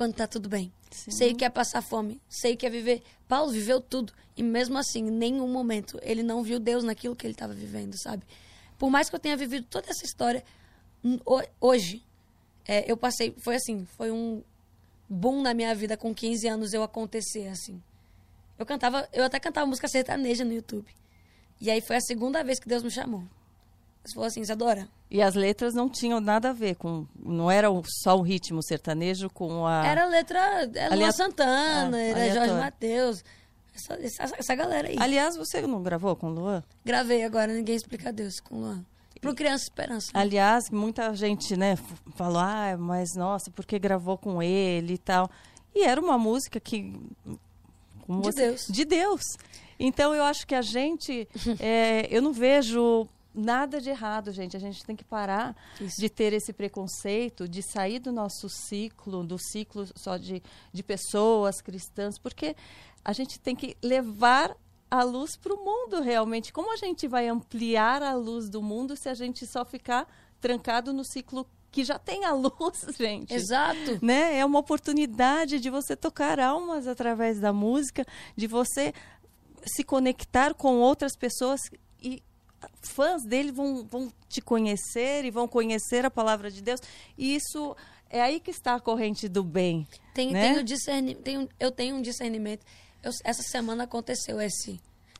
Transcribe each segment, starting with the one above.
quando tá tudo bem. Sim. Sei que é passar fome. Sei que é viver. Paulo viveu tudo. E mesmo assim, em nenhum momento, ele não viu Deus naquilo que ele estava vivendo, sabe? Por mais que eu tenha vivido toda essa história, hoje, eu passei... Foi um boom na minha vida com 15 anos eu acontecer, assim. Eu até cantava música sertaneja no YouTube. E aí foi a segunda vez que Deus me chamou. Ele falou assim, Isadora... E as letras não tinham nada a ver com... Não era só o ritmo sertanejo com a... Era letra... Luan Santana, era aleatório. Jorge Mateus. Essa galera aí. Aliás, você não gravou com o Luan? Gravei agora, Ninguém Explica Deus, com o Luan. Pro Criança Esperança. Aliás, muita gente, né, falou, mas nossa, porque gravou com ele e tal. E era uma música que... Deus. De Deus. Então, eu acho que a gente... eu não vejo... Nada de errado, gente. A gente tem que parar de ter esse preconceito, de sair do nosso ciclo, do ciclo só de pessoas cristãs, porque a gente tem que levar a luz para o mundo realmente. Como a gente vai ampliar a luz do mundo se a gente só ficar trancado no ciclo que já tem a luz, gente? Exato. Né? É uma oportunidade de você tocar almas através da música, de você se conectar com outras pessoas e fãs dele vão te conhecer e vão conhecer a palavra de Deus. E isso é aí que está a corrente do bem. Eu tenho um discernimento. Essa semana aconteceu esse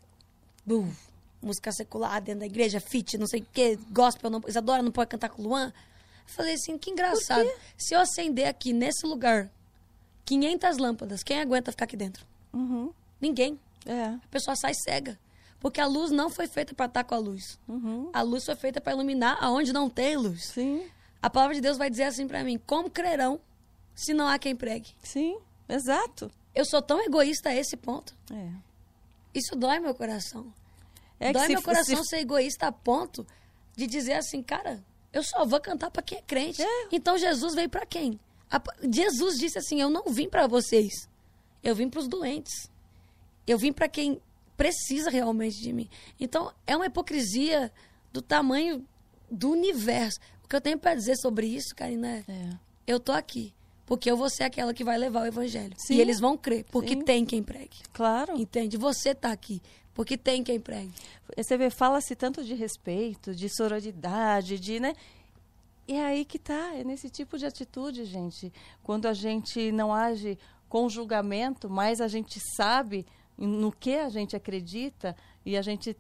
música secular dentro da igreja, fit, não sei o que, gospel, Isadora não pode cantar com o Luan. Eu falei assim, que engraçado. Se eu acender aqui nesse lugar 500 lâmpadas, quem aguenta ficar aqui dentro? Uhum. Ninguém. A pessoa sai cega. Porque a luz não foi feita para estar com a luz. Uhum. A luz foi feita para iluminar aonde não tem luz. Sim. A palavra de Deus vai dizer assim para mim, como crerão se não há quem pregue? Sim, exato. Eu sou tão egoísta a esse ponto. É. Isso dói meu coração. É dói que meu coração ser egoísta a ponto de dizer assim, cara, eu só vou cantar para quem é crente. Então Jesus veio para quem? Jesus disse assim, eu não vim para vocês. Eu vim para os doentes. Eu vim para quem precisa realmente de mim. Então, é uma hipocrisia do tamanho do universo. O que eu tenho para dizer sobre isso, Karina, eu tô aqui porque eu vou ser aquela que vai levar o evangelho. Sim. E eles vão crer, porque Sim. tem quem pregue. Claro. Entende? Você tá aqui, porque tem quem pregue. Você vê, fala-se tanto de respeito, de sororidade, né? E é aí que tá, é nesse tipo de atitude, gente. Quando a gente não age com julgamento, mas a gente sabe no que a gente acredita e a gente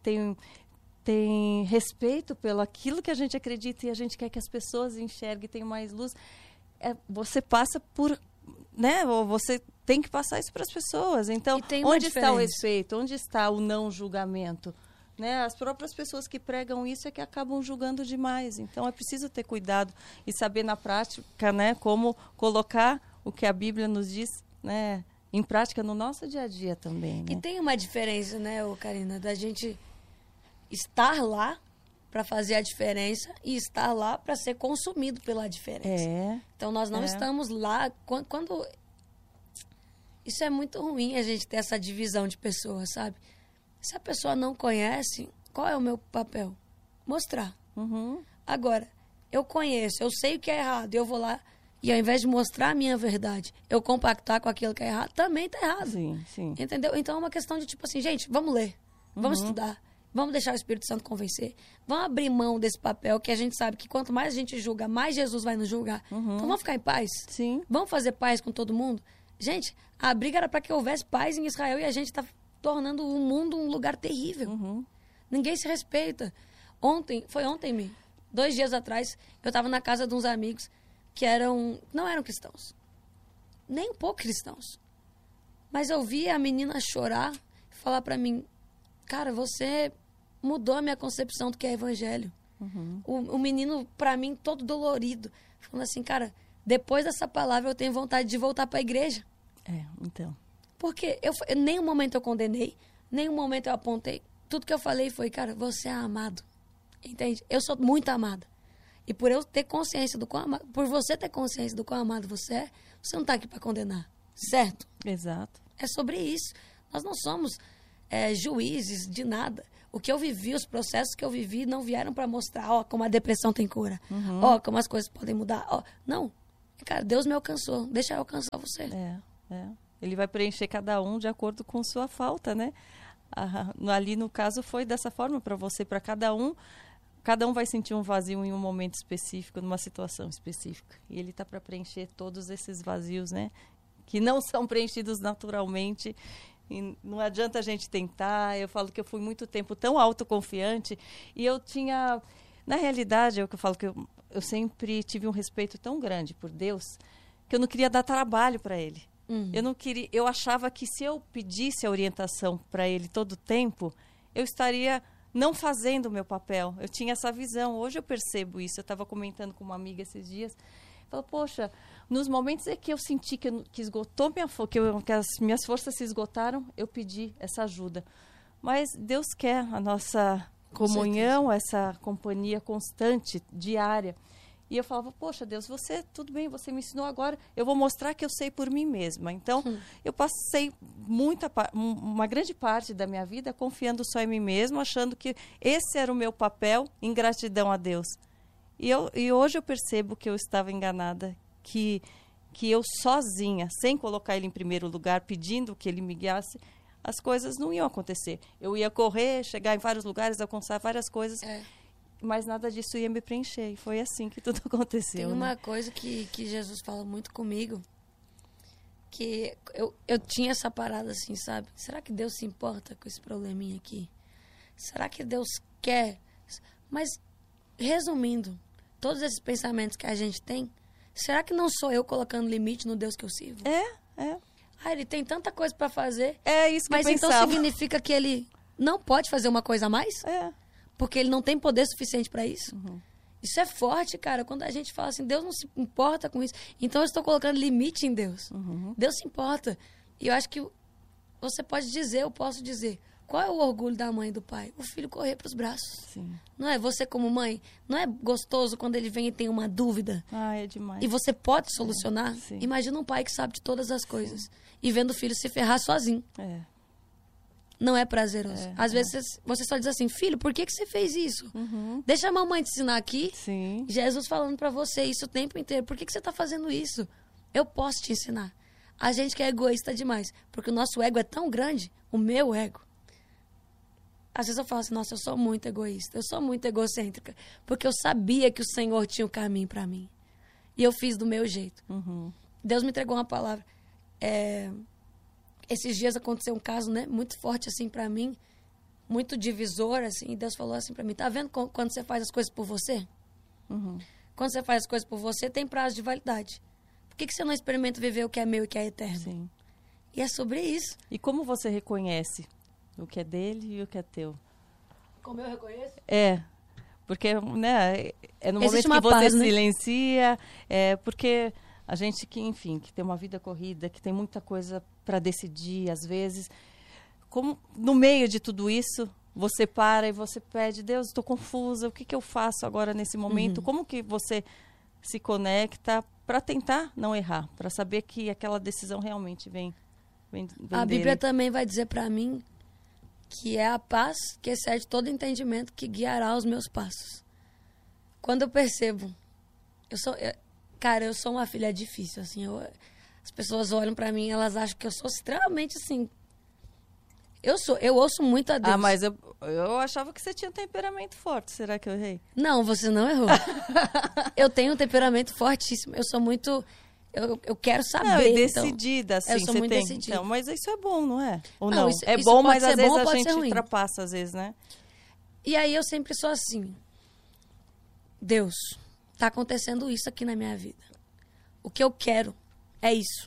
tem respeito pelo aquilo que a gente acredita e a gente quer que as pessoas enxerguem e tenham mais luz, você passa por, né? Você tem que passar isso para as pessoas. Então, onde está o respeito? Onde está o não julgamento? Né? As próprias pessoas que pregam isso é que acabam julgando demais. Então, é preciso ter cuidado e saber na prática, né, como colocar o que a Bíblia nos diz, né, em prática no nosso dia a dia também. Né? E tem uma diferença, né, Karina, da gente estar lá para fazer a diferença e estar lá para ser consumido pela diferença. Então, nós não estamos lá... Quando isso é muito ruim, a gente ter essa divisão de pessoas, sabe? Se a pessoa não conhece, qual é o meu papel? Mostrar. Uhum. Agora, eu conheço, eu sei o que é errado, eu vou lá e ao invés de mostrar a minha verdade, eu compactar com aquilo que é errado, também tá errado. Sim, sim. Entendeu? Então é uma questão de tipo assim, gente, vamos ler, vamos estudar, vamos deixar o Espírito Santo convencer, vamos abrir mão desse papel que a gente sabe que quanto mais a gente julga, mais Jesus vai nos julgar. Então vamos ficar em paz? Sim. Vamos fazer paz com todo mundo? Gente, a briga era para que houvesse paz em Israel e a gente tá tornando o mundo um lugar terrível. Ninguém se respeita. Foi ontem, 2 dias atrás, eu estava na casa de uns amigos que não eram cristãos. Nem um pouco cristãos. Mas eu vi a menina chorar e falar para mim, cara, você mudou a minha concepção do que é evangelho. O menino, para mim, todo dolorido, falando assim, cara, depois dessa palavra eu tenho vontade de voltar para a igreja. Então... Porque em nenhum momento eu condenei, nenhum momento eu apontei. Tudo que eu falei foi, cara, você é amado. Entende? Eu sou muito amada. E por eu ter consciência do quão amado, por você ter consciência do quão amado você é, você não está aqui para condenar. Certo? Exato. É sobre isso. Nós não somos juízes de nada. O que eu vivi, os processos que eu vivi, não vieram para mostrar, como a depressão tem cura. Como as coisas podem mudar. Não. Cara, Deus me alcançou, deixa eu alcançar você. Ele vai preencher cada um de acordo com sua falta, né? Ali no caso foi dessa forma para você, para cada um vai sentir um vazio em um momento específico, numa situação específica. E ele está para preencher todos esses vazios, né? Que não são preenchidos naturalmente. E não adianta a gente tentar. Eu falo que eu fui muito tempo tão autoconfiante e eu tinha... Na realidade, é o que eu falo, que eu sempre tive um respeito tão grande por Deus que eu não queria dar trabalho para ele. Eu achava que se eu pedisse a orientação para ele todo o tempo, eu estaria não fazendo o meu papel. Eu tinha essa visão. Hoje eu percebo isso. Eu estava comentando com uma amiga esses dias. Falei, poxa, nos momentos em que eu senti que esgotou que as minhas forças se esgotaram, eu pedi essa ajuda. Mas Deus quer a nossa comunhão, essa companhia constante, diária. E eu falava, poxa, Deus, tudo bem, você me ensinou agora, eu vou mostrar que eu sei por mim mesma. Então, eu passei uma grande parte da minha vida confiando só em mim mesma, achando que esse era o meu papel em gratidão a Deus. E hoje eu percebo que eu estava enganada, que eu sozinha, sem colocar ele em primeiro lugar, pedindo que ele me guiasse, as coisas não iam acontecer. Eu ia correr, chegar em vários lugares, alcançar várias coisas... Mas nada disso ia me preencher. E foi assim que tudo aconteceu. Tem uma coisa que Jesus fala muito comigo. Que eu tinha essa parada assim, sabe? Será que Deus se importa com esse probleminha aqui? Será que Deus quer? Mas, resumindo, todos esses pensamentos que a gente tem, será que não sou eu colocando limite no Deus que eu sirvo? Ele tem tanta coisa pra fazer. É isso que eu pensava. Mas então significa que ele não pode fazer uma coisa a mais? Porque ele não tem poder suficiente para isso. Isso é forte, cara. Quando a gente fala assim, Deus não se importa com isso. Então eu estou colocando limite em Deus. Deus se importa. E eu acho que você pode dizer, eu posso dizer, qual é o orgulho da mãe e do pai? O filho correr para os braços. Sim. Não é? Você como mãe, não é gostoso quando ele vem e tem uma dúvida? É demais. E você pode solucionar? Sim. Imagina um pai que sabe de todas as coisas. E vendo o filho se ferrar sozinho. Não é prazeroso. Às vezes você só diz assim, filho, por que você fez isso? Deixa a mamãe te ensinar aqui. Sim. Jesus falando pra você isso o tempo inteiro. Por que você tá fazendo isso? Eu posso te ensinar. A gente que é egoísta demais. Porque o nosso ego é tão grande, o meu ego. Às vezes eu falo assim, nossa, eu sou muito egoísta. Eu sou muito egocêntrica. Porque eu sabia que o Senhor tinha um caminho pra mim. E eu fiz do meu jeito. Deus me entregou uma palavra. Esses dias aconteceu um caso, né, muito forte, assim, pra mim, muito divisor, assim, e Deus falou assim pra mim, tá vendo quando você faz as coisas por você? Quando você faz as coisas por você, tem prazo de validade. Por que você não experimenta viver o que é meu e que é eterno? Sim. E é sobre isso. E como você reconhece o que é dele e o que é teu? Como eu reconheço? Porque, né, é no Existe momento que uma você paz, né? silencia, porque... A gente que, enfim, que tem uma vida corrida, que tem muita coisa para decidir, às vezes, como no meio de tudo isso, você para e você pede, Deus, estou confusa, o que eu faço agora nesse momento? Como que você se conecta para tentar não errar, para saber que aquela decisão realmente vem A dele? Bíblia também vai dizer para mim que é a paz que excede todo entendimento que guiará os meus passos. Quando eu percebo, cara, eu sou uma filha difícil, assim, as pessoas olham pra mim, elas acham que eu sou extremamente, assim, eu ouço muito a Deus. Mas eu achava que você tinha um temperamento forte, será que eu errei? Não, você não errou. Eu tenho um temperamento fortíssimo, eu sou muito, eu quero saber. Não, e decidida, então, assim, eu sou você muito tem. decidida. Então, mas isso é bom, não é? Ou Não, não? isso É bom, mas pode às ser bom vezes ou a pode gente ser ruim. ultrapassa, às vezes, né? E aí eu sempre sou assim, Deus, tá acontecendo isso aqui na minha vida. O que eu quero é isso.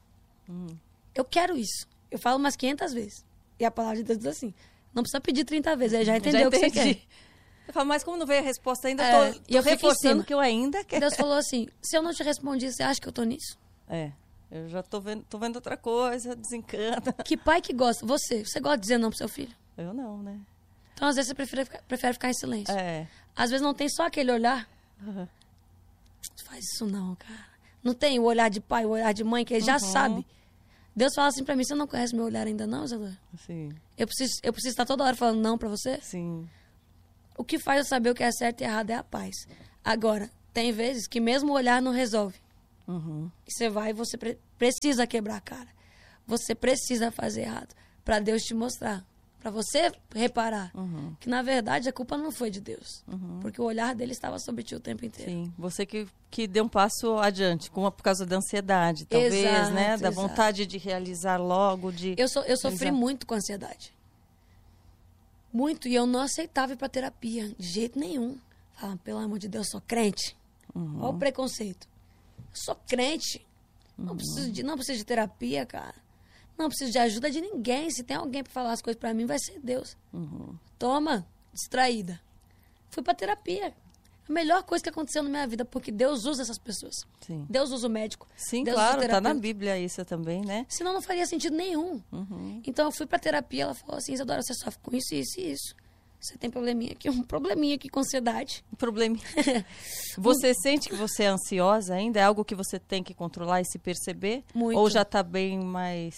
Eu quero isso. Eu falo umas 500 vezes. E a palavra de Deus diz assim, não precisa pedir 30 vezes, ele já entendeu o que você quer. Eu falo, mas como não veio a resposta ainda, eu tô e eu fico em reforçando cima. que eu ainda quero. Deus falou assim, se eu não te respondi, você acha que eu tô nisso? Eu já tô vendo outra coisa, desencana. Que pai que gosta? Você gosta de dizer não pro seu filho? Eu não, né? Então, às vezes, você prefere ficar em silêncio. Às vezes não tem só aquele olhar. Não faz isso não, cara. Não tem o olhar de pai, o olhar de mãe, que ele já sabe. Deus fala assim pra mim, você não conhece meu olhar ainda não, Isadora? Sim. Eu preciso estar toda hora falando não pra você? Sim. O que faz eu saber o que é certo e errado é a paz. Agora, tem vezes que mesmo o olhar não resolve. E você vai e você precisa quebrar a cara. Você precisa fazer errado para Deus te mostrar. Para você reparar que, na verdade, a culpa não foi de Deus. Porque o olhar dele estava sobre ti o tempo inteiro. Sim, você que deu um passo adiante, por causa da ansiedade, talvez, Exato, né? Da exato. vontade de realizar logo, de... Eu sofri muito com ansiedade. Muito. E eu não aceitava ir para terapia, de jeito nenhum. Falava, pelo amor de Deus, eu sou crente. Olha o preconceito. Eu sou crente. Não preciso de terapia, cara. Não preciso de ajuda de ninguém. Se tem alguém para falar as coisas para mim, vai ser Deus. Toma, distraída. Fui para terapia. A melhor coisa que aconteceu na minha vida, porque Deus usa essas pessoas. Sim. Deus usa o médico. Sim, Deus claro, usa o tá na terapeuta. Bíblia isso também, né? Senão não faria sentido nenhum. Então eu fui pra terapia, ela falou assim, Isadora, você sofre com isso, isso e isso. Você tem um probleminha aqui com ansiedade. Um problema. Você sente que você é ansiosa ainda? É algo que você tem que controlar e se perceber? Muito. Ou já tá bem mais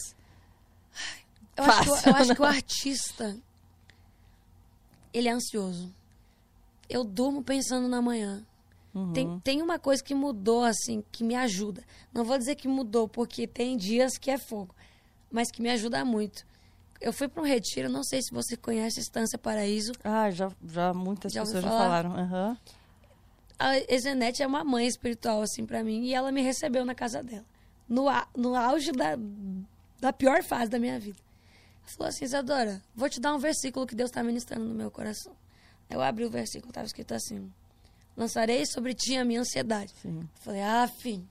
Eu fácil? acho que o artista, ele é ansioso. Eu durmo pensando na manhã. Tem uma coisa que mudou, assim, que me ajuda. Não vou dizer que mudou, porque tem dias que é fogo, mas que me ajuda muito. Eu fui para um retiro, não sei se você conhece Estância Paraíso. Ah, já muitas Já ouviu pessoas já falar? falaram. A Ezenete é uma mãe espiritual, assim, para mim, e ela me recebeu na casa dela. No auge da pior fase da minha vida. Ela falou assim, Isadora, vou te dar um versículo que Deus está ministrando no meu coração. Eu abri o versículo, estava escrito assim, lançarei sobre ti a minha ansiedade. Sim. Eu falei, fim.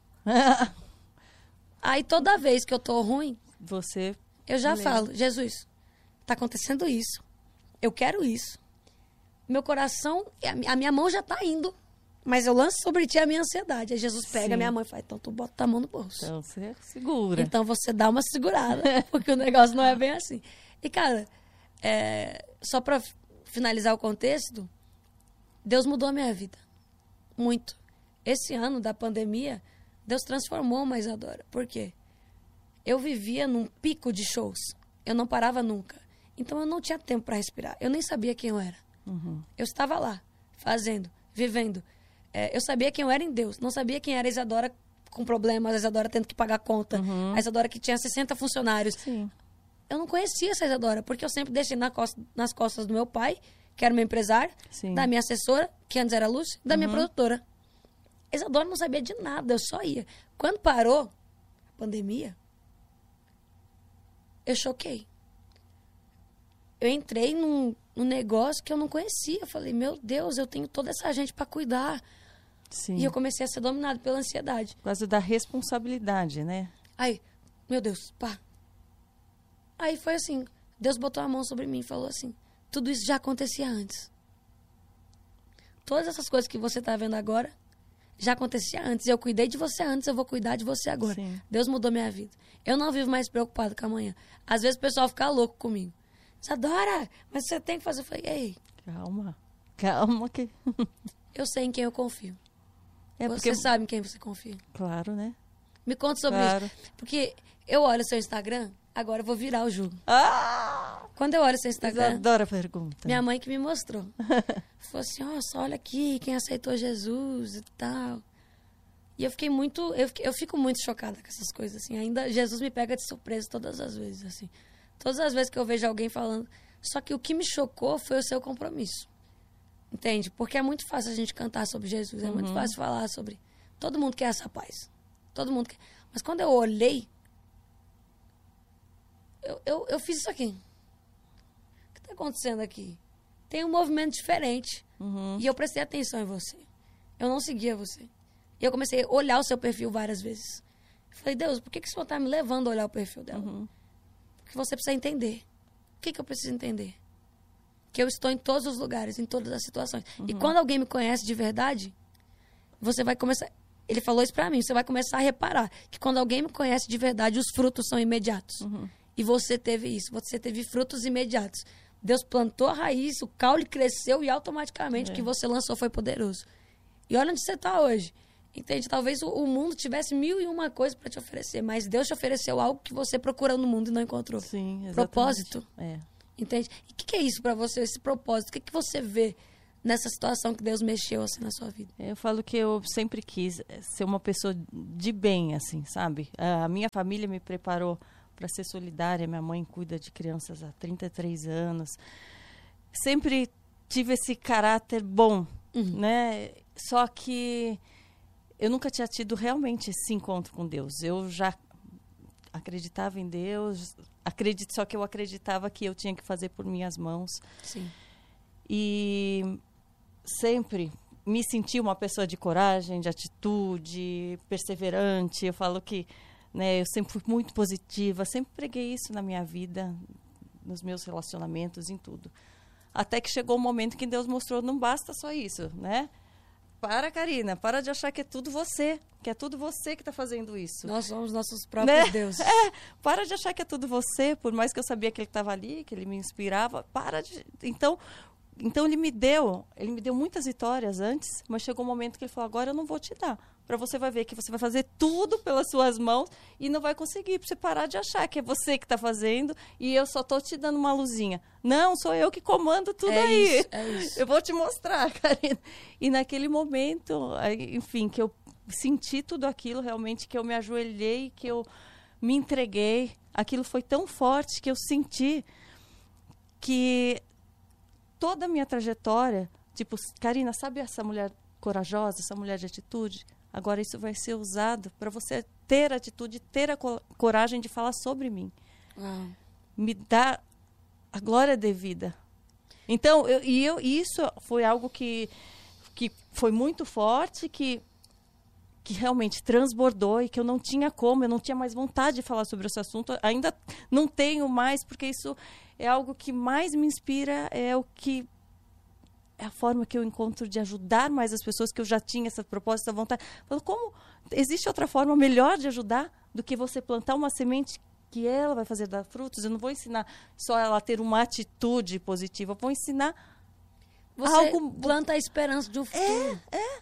Aí toda vez que eu tô ruim, Você... eu já Beleza. falo, Jesus, tá acontecendo isso. Eu quero isso. Meu coração, a minha mão já tá indo. Mas eu lanço sobre ti a minha ansiedade. Aí Jesus pega Sim. a minha mão e fala, então tu bota a mão no bolso. Então você segura. Então você dá uma segurada, porque o negócio não é bem assim. E, cara, só pra finalizar o contexto, Deus mudou a minha vida. Muito. Esse ano da pandemia, Deus transformou uma Isadora. Por quê? Eu vivia num pico de shows. Eu não parava nunca. Então eu não tinha tempo para respirar. Eu nem sabia quem eu era. Eu estava lá, fazendo, vivendo. Eu sabia quem eu era em Deus. Não sabia quem era a Isadora com problemas, a Isadora tendo que pagar conta, a Isadora que tinha 60 funcionários. Sim. Eu não conhecia essa Isadora, porque eu sempre deixei nas costas do meu pai, que era meu empresário, Sim. da minha assessora, que antes era Lúcia, da minha produtora. A Isadora não sabia de nada, eu só ia. Quando parou a pandemia, eu choquei. Eu entrei num negócio que eu não conhecia. Eu falei, meu Deus, eu tenho toda essa gente para cuidar. Sim. E eu comecei a ser dominado pela ansiedade. Por causa da responsabilidade, né? Aí, meu Deus, pá. Aí foi assim, Deus botou a mão sobre mim e falou assim, tudo isso já acontecia antes. Todas essas coisas que você tá vendo agora, já acontecia antes. Eu cuidei de você antes, eu vou cuidar de você agora. Sim. Deus mudou minha vida. Eu não vivo mais preocupado com amanhã. Às vezes o pessoal fica louco comigo. Isadora, mas você tem que fazer. Eu falei, ei, Calma que... eu sei em quem eu confio. É Você porque... sabe em quem você confia. Claro, né? Me conta sobre Claro. isso. Porque eu olho o seu Instagram, agora eu vou virar o jogo. Quando eu olho o seu Instagram, Adoro a pergunta. minha mãe que me mostrou. Falou assim, nossa, olha aqui, quem aceitou Jesus e tal. E eu fiquei muito, eu fico muito chocada com essas coisas, assim. Ainda Jesus me pega de surpresa todas as vezes, assim. Todas as vezes que eu vejo alguém falando. Só que o que me chocou foi o seu compromisso. Entende? Porque é muito fácil a gente cantar sobre Jesus, é muito fácil falar sobre... Todo mundo quer essa paz. Todo mundo quer. Mas quando eu olhei, eu fiz isso aqui. O que está acontecendo aqui? Tem um movimento diferente. E eu prestei atenção em você. Eu não seguia você. E eu comecei a olhar o seu perfil várias vezes. Eu falei, Deus, por que o Senhor está me levando a olhar o perfil dela? Porque você precisa entender. O que eu preciso entender? Que eu estou em todos os lugares, em todas as situações. E quando alguém me conhece de verdade, você vai começar... Ele falou isso pra mim. Você vai começar a reparar que quando alguém me conhece de verdade, os frutos são imediatos. E você teve isso. Você teve frutos imediatos. Deus plantou a raiz, o caule cresceu e automaticamente o que você lançou foi poderoso. E olha onde você está hoje. Entende? Talvez o mundo tivesse 1001 coisas para te oferecer, mas Deus te ofereceu algo que você procurou no mundo e não encontrou. Sim, exatamente. Propósito. É. Entende? E o que é isso para você, esse propósito? O que você vê nessa situação que Deus mexeu assim na sua vida? Eu falo que eu sempre quis ser uma pessoa de bem, assim, sabe? A minha família me preparou para ser solidária. Minha mãe cuida de crianças há 33 anos. Sempre tive esse caráter bom, né? Só que eu nunca tinha tido realmente esse encontro com Deus. Eu já acreditava em Deus, só que eu acreditava que eu tinha que fazer por minhas mãos. Sim. E sempre me senti uma pessoa de coragem, de atitude, perseverante. Eu falo que, né, eu sempre fui muito positiva, sempre preguei isso na minha vida, nos meus relacionamentos, em tudo. Até que chegou o momento que Deus mostrou, não basta só isso, né? Para, Karina, para de achar que é tudo você, que está fazendo isso. Nós somos nossos próprios deuses. Para de achar que é tudo você, por mais que eu sabia que ele estava ali, que ele me inspirava, Então ele me deu muitas vitórias antes, mas chegou um momento que ele falou, agora eu não vou te dar. Para você vai ver que você vai fazer tudo pelas suas mãos e não vai conseguir, para você parar de achar que é você que está fazendo e eu só estou te dando uma luzinha. Não, sou eu que comando tudo aí. É isso. Eu vou te mostrar, Karina. E naquele momento, enfim, que eu senti tudo aquilo realmente, que eu me ajoelhei, que eu me entreguei, aquilo foi tão forte que eu senti que toda a minha trajetória, tipo, Karina, sabe essa mulher corajosa, essa mulher de atitude? Agora isso vai ser usado para você ter atitude, ter a coragem de falar sobre mim. Me dá a glória devida. Então, isso foi algo que foi muito forte, que realmente transbordou e que eu não tinha eu não tinha mais vontade de falar sobre esse assunto. Ainda não tenho mais, porque isso é algo que mais me inspira, é a forma que eu encontro de ajudar mais as pessoas, que eu já tinha essa proposta, essa vontade. Falo, como existe outra forma melhor de ajudar do que você plantar uma semente que ela vai fazer dar frutos? Eu não vou ensinar só ela a ter uma atitude positiva, eu vou ensinar algo... planta a esperança de um futuro.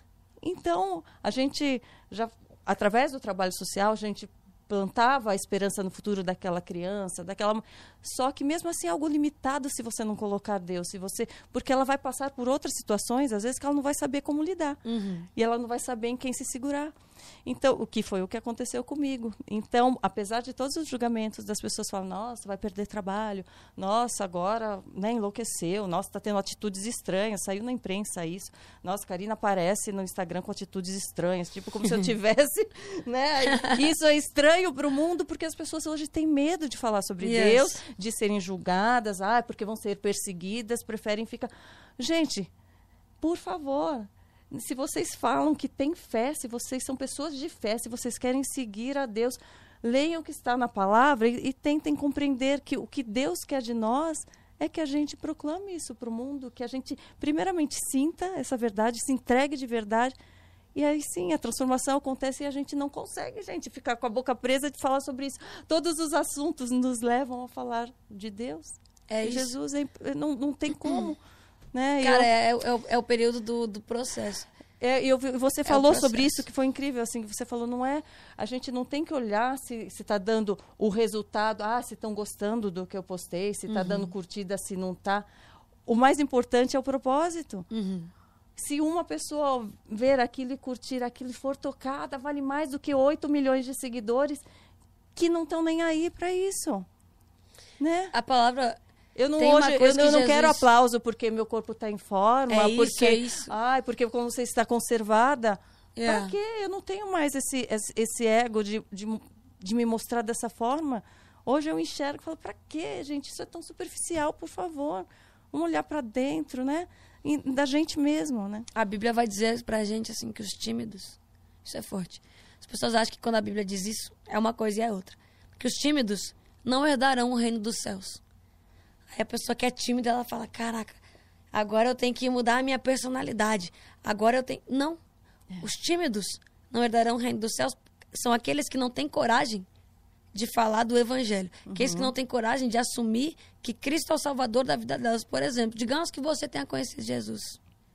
Então, a gente já, através do trabalho social, a gente plantava a esperança no futuro daquela criança, só que mesmo assim é algo limitado se você não colocar Deus, porque ela vai passar por outras situações, às vezes que ela não vai saber como lidar, e ela não vai saber em quem se segurar. Então, o que foi o que aconteceu comigo. Então, apesar de todos os julgamentos das pessoas falam, nossa, vai perder trabalho, nossa, agora, né, enlouqueceu, nossa, está tendo atitudes estranhas, saiu na imprensa isso, nossa, Karina aparece no Instagram com atitudes estranhas, tipo como se eu tivesse, né, isso é estranho para o mundo, porque as pessoas hoje têm medo de falar sobre Deus, de serem julgadas, porque vão ser perseguidas, preferem ficar... Gente, por favor... Se vocês falam que têm fé, se vocês são pessoas de fé, se vocês querem seguir a Deus, leiam o que está na palavra e tentem compreender que o que Deus quer de nós é que a gente proclame isso para o mundo, que a gente primeiramente sinta essa verdade, se entregue de verdade, e aí sim a transformação acontece e a gente não consegue, gente, ficar com a boca presa de falar sobre isso. Todos os assuntos nos levam a falar de Deus. Jesus, não tem como. Né? Cara, é o período do processo. Você falou sobre isso, que foi incrível, assim, você falou, a gente não tem que olhar se está dando o resultado, se estão gostando do que eu postei, se está dando curtida, se não está. O mais importante é o propósito. Se uma pessoa ver aquilo e curtir aquilo e for tocada, vale mais do que 8 milhões de seguidores que não estão nem aí para isso. Né? A palavra... Eu não quero aplauso porque meu corpo está em forma, porque como você está conservada. Para quê? Eu não tenho mais esse ego de me mostrar dessa forma. Hoje eu enxergo e falo, para quê, gente? Isso é tão superficial, por favor. Vamos olhar para dentro, né? Da gente mesmo, né? A Bíblia vai dizer pra gente assim que os tímidos, isso é forte. As pessoas acham que quando a Bíblia diz isso, é uma coisa e é outra. Que os tímidos não herdarão o reino dos céus. Aí a pessoa que é tímida, ela fala, caraca, agora eu tenho que mudar a minha personalidade. Agora eu tenho... Não. Os tímidos não herdarão o reino dos céus. São aqueles que não têm coragem de falar do evangelho. Aqueles que não têm coragem de assumir que Cristo é o Salvador da vida delas. Por exemplo, digamos que você tenha conhecido Jesus,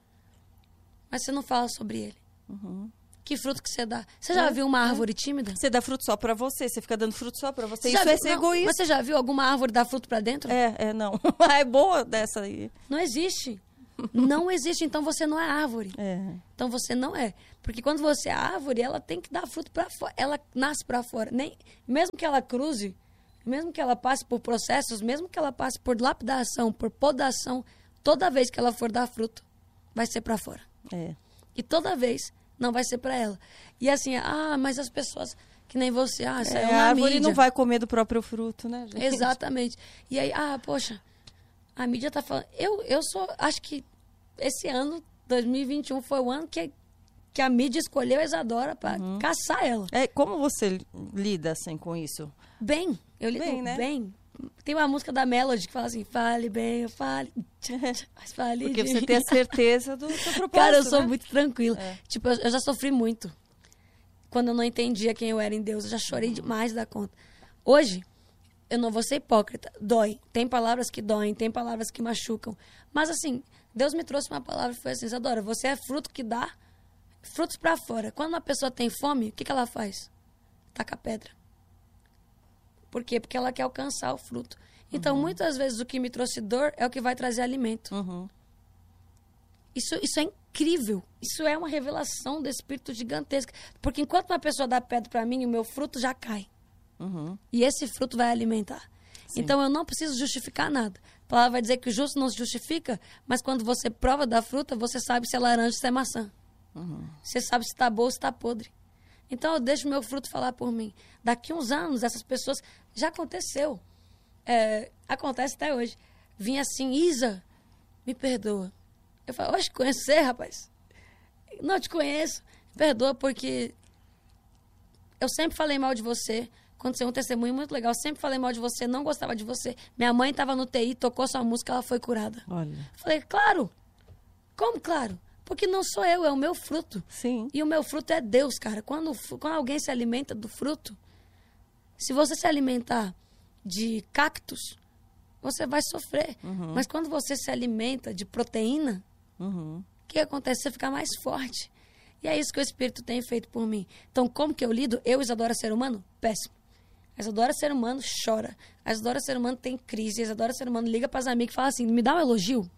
mas você não fala sobre ele. Que fruto que você dá? Você já viu uma árvore tímida? Você dá fruto só pra você. Você fica dando fruto só pra você. Isso é ser egoísta. Mas você já viu alguma árvore dar fruto pra dentro? Não. É boa dessa aí. Não existe. Não existe, então você não é árvore. É. Então você não é. Porque quando você é árvore, ela tem que dar fruto para fora. Ela nasce para fora. Mesmo que ela cruze, mesmo que ela passe por processos, mesmo que ela passe por lapidação, por podação, toda vez que ela for dar fruto, vai ser para fora. É. E toda vez não vai ser para ela. E assim, mas as pessoas que nem você, saiu na a árvore mídia. não vai comer do próprio fruto, né, gente? Exatamente. E aí, poxa, a mídia tá falando... Eu acho que esse ano, 2021, foi o ano que a mídia escolheu a Isadora para caçar ela. Como você lida, assim, com isso? Bem, eu lido bem, né? Bem. Tem uma música da Melody que fala assim, fale bem, eu fale... Mas fale porque de você mim. tem a certeza do seu propósito, Cara, eu sou né? muito tranquila. Tipo, eu já sofri muito. Quando eu não entendia quem eu era em Deus, eu já chorei demais da conta. Hoje, eu não vou ser hipócrita. Dói. Tem palavras que doem, tem palavras que machucam. Mas assim, Deus me trouxe uma palavra e foi assim, Isadora, você é fruto que dá frutos pra fora. Quando uma pessoa tem fome, o que ela faz? Taca pedra. Por quê? Porque ela quer alcançar o fruto. Então, muitas vezes, o que me trouxe dor é o que vai trazer alimento. Isso é incrível. Isso é uma revelação do Espírito gigantesca. Porque enquanto uma pessoa dá pedra para mim, o meu fruto já cai. E esse fruto vai alimentar. Sim. Então, eu não preciso justificar nada. A palavra vai dizer que o justo não se justifica, mas quando você prova da fruta, você sabe se é laranja ou se é maçã. Você sabe se está boa ou se está podre. Então, eu deixo o meu fruto falar por mim. Daqui uns anos, essas pessoas... Já aconteceu. Acontece até hoje. Vinha assim, Isa, me perdoa. Eu falo, hoje conhecer, rapaz? Não te conheço. Me perdoa porque eu sempre falei mal de você. Aconteceu um testemunho muito legal. Eu sempre falei mal de você, não gostava de você. Minha mãe estava no TI, tocou sua música, ela foi curada. Olha. Eu falei, claro. Como claro? Porque não sou eu, é o meu fruto. Sim. E o meu fruto é Deus, cara. Quando alguém se alimenta do fruto, se você se alimentar de cactos, você vai sofrer. Mas quando você se alimenta de proteína, o que acontece? Você fica mais forte. E é isso que o Espírito tem feito por mim. Então, como que eu lido? Eu, Isadora, ser humano? Péssimo. A Isadora, ser humano, chora. A Isadora, ser humano, tem crise. A Isadora, ser humano, liga para as amigas e fala assim, me dá um elogio.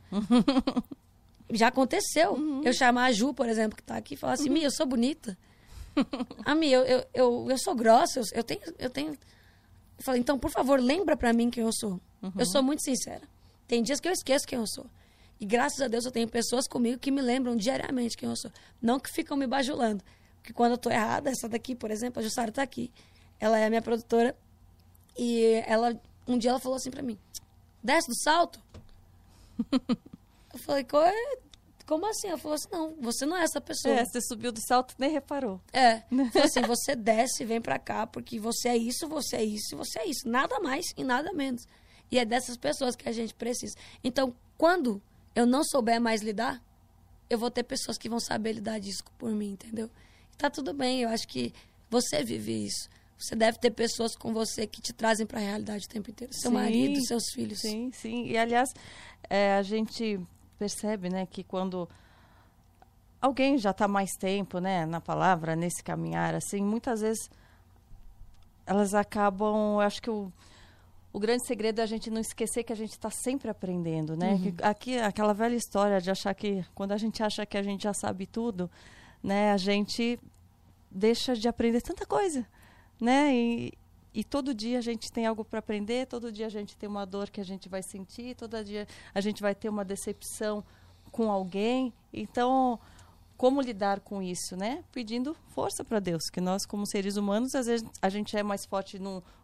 Já aconteceu. Eu chamar a Ju, por exemplo, que está aqui, e falar assim, Mi, eu sou bonita. Mi, eu sou grossa, eu tenho... Eu falei, então, por favor, lembra para mim quem eu sou. Eu sou muito sincera. Tem dias que eu esqueço quem eu sou. E graças a Deus eu tenho pessoas comigo que me lembram diariamente quem eu sou. Não que ficam me bajulando. Porque quando eu tô errada, essa daqui, por exemplo, a Jussara tá aqui. Ela é a minha produtora. E um dia ela falou assim pra mim, desce do salto? Eu falei, como assim? Ela falou assim, não, você não é essa pessoa. Você subiu do salto e nem reparou. Falou assim, você desce e vem pra cá, porque você é isso, você é isso, você é isso. Nada mais e nada menos. E é dessas pessoas que a gente precisa. Então, quando eu não souber mais lidar, eu vou ter pessoas que vão saber lidar disso por mim, entendeu? E tá tudo bem, eu acho que você vive isso. Você deve ter pessoas com você que te trazem para a realidade o tempo inteiro. Seu marido, seus filhos. Sim, sim. E, aliás, a gente percebe, né, que quando alguém já está mais tempo, né, na palavra, nesse caminhar, assim, muitas vezes elas acabam... Eu acho que o grande segredo é a gente não esquecer que a gente está sempre aprendendo, né? Aquela velha história de achar que... Quando a gente acha que a gente já sabe tudo, né, a gente deixa de aprender tanta coisa, né? E todo dia a gente tem algo para aprender, todo dia a gente tem uma dor que a gente vai sentir, todo dia a gente vai ter uma decepção com alguém. Então, como lidar com isso, né? Pedindo força para Deus, que nós, como seres humanos, às vezes a gente é mais forte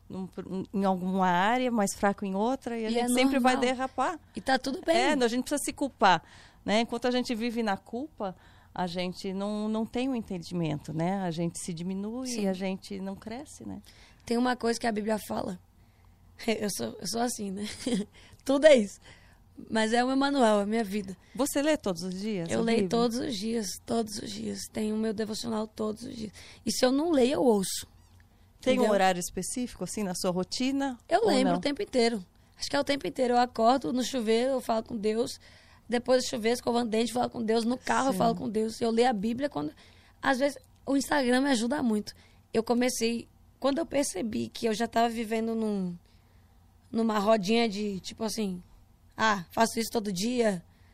em alguma área, mais fraco em outra, e a gente sempre vai derrapar. E tá tudo bem. A gente precisa se culpar, né? Enquanto a gente vive na culpa, a gente não tem um entendimento, né? A gente se diminui e a gente não cresce, né? Tem uma coisa que a Bíblia fala. Eu sou assim, né? Tudo é isso. Mas é o meu manual, é a minha vida. Você lê todos os dias? Eu leio todos os dias, todos os dias. Tenho o meu devocional todos os dias. E se eu não leio, eu ouço. Tem entendeu? Um horário específico, assim, na sua rotina? Eu lembro o tempo inteiro. Acho que é o tempo inteiro. Eu acordo no chuveiro, eu falo com Deus. Depois do chuveiro, escovando dente, falo com Deus. No carro, eu falo com Deus. Eu leio a Bíblia quando... Às vezes, o Instagram me ajuda muito. Eu comecei... Quando eu percebi que eu já estava vivendo numa rodinha de, tipo assim... faço isso todo dia.